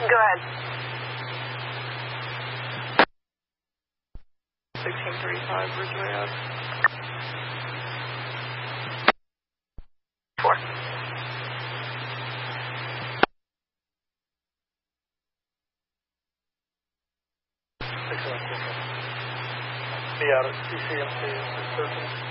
Go ahead. 1635 Ridgeway Ave. 4. Be out at CCMC 613.